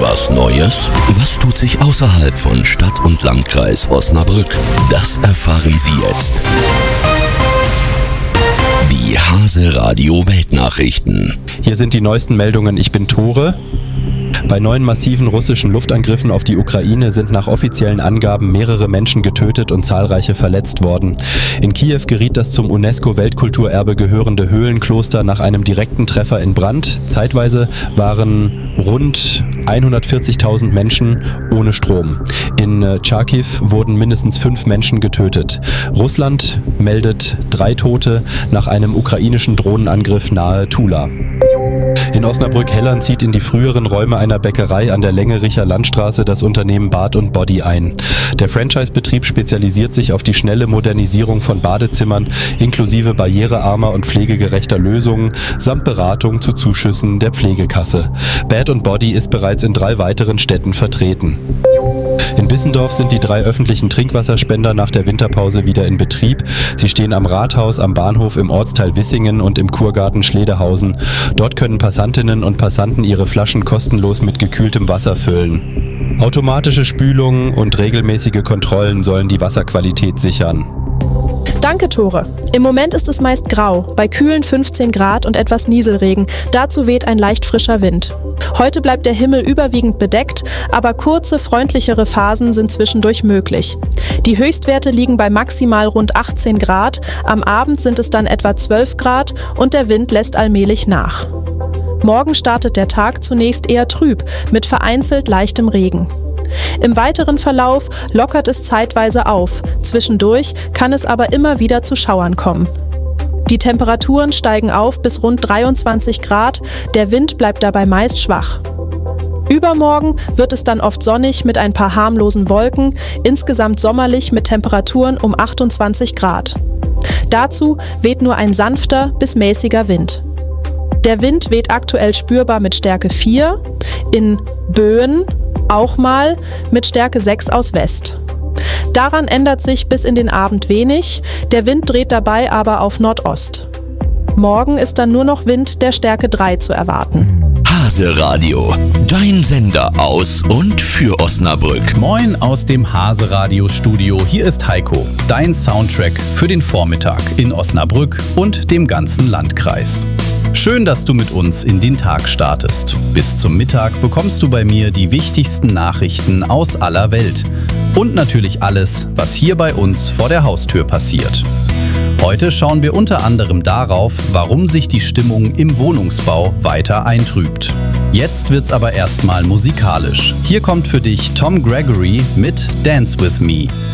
Was Neues? Was tut sich außerhalb von Stadt und Landkreis Osnabrück? Das erfahren Sie jetzt. Die Hase Radio Weltnachrichten. Hier sind die neuesten Meldungen. Ich bin Tore. Bei neuen massiven russischen Luftangriffen auf die Ukraine sind nach offiziellen Angaben mehrere Menschen getötet und zahlreiche verletzt worden. In Kiew geriet das zum UNESCO-Weltkulturerbe gehörende Höhlenkloster nach einem direkten Treffer in Brand. Zeitweise waren rund 140.000 Menschen ohne Strom. In Charkiw wurden mindestens 5 Menschen getötet. Russland meldet 3 Tote nach einem ukrainischen Drohnenangriff nahe Tula. In Osnabrück-Hellern zieht in die früheren Räume einer Bäckerei an der Längericher Landstraße das Unternehmen Bad & Body ein. Der Franchise-Betrieb spezialisiert sich auf die schnelle Modernisierung von Badezimmern inklusive barrierearmer und pflegegerechter Lösungen samt Beratung zu Zuschüssen der Pflegekasse. Bad & Body ist bereits in 3 weiteren Städten vertreten. In Bissendorf sind die 3 öffentlichen Trinkwasserspender nach der Winterpause wieder in Betrieb. Sie stehen am Rathaus, am Bahnhof, im Ortsteil Wissingen und im Kurgarten Schledehausen. Dort können Passantinnen und Passanten ihre Flaschen kostenlos mit gekühltem Wasser füllen. Automatische Spülungen und regelmäßige Kontrollen sollen die Wasserqualität sichern. Danke, Tore. Im Moment ist es meist grau, bei kühlen 15 Grad und etwas Nieselregen. Dazu weht ein leicht frischer Wind. Heute bleibt der Himmel überwiegend bedeckt, aber kurze, freundlichere Phasen sind zwischendurch möglich. Die Höchstwerte liegen bei maximal rund 18 Grad, am Abend sind es dann etwa 12 Grad und der Wind lässt allmählich nach. Morgen startet der Tag zunächst eher trüb, mit vereinzelt leichtem Regen. Im weiteren Verlauf lockert es zeitweise auf, zwischendurch kann es aber immer wieder zu Schauern kommen. Die Temperaturen steigen auf bis rund 23 Grad, der Wind bleibt dabei meist schwach. Übermorgen wird es dann oft sonnig mit ein paar harmlosen Wolken, insgesamt sommerlich mit Temperaturen um 28 Grad. Dazu weht nur ein sanfter bis mäßiger Wind. Der Wind weht aktuell spürbar mit Stärke 4, in Böen auch mal mit Stärke 6 aus West. Daran ändert sich bis in den Abend wenig, der Wind dreht dabei aber auf Nordost. Morgen ist dann nur noch Wind der Stärke 3 zu erwarten. Hase Radio, dein Sender aus und für Osnabrück. Moin aus dem Hase Radio Studio, hier ist Heiko, dein Soundtrack für den Vormittag in Osnabrück und dem ganzen Landkreis. Schön, dass du mit uns in den Tag startest. Bis zum Mittag bekommst du bei mir die wichtigsten Nachrichten aus aller Welt. Und natürlich alles, was hier bei uns vor der Haustür passiert. Heute schauen wir unter anderem darauf, warum sich die Stimmung im Wohnungsbau weiter eintrübt. Jetzt wird's aber erstmal musikalisch. Hier kommt für dich Tom Gregory mit Dance With Me.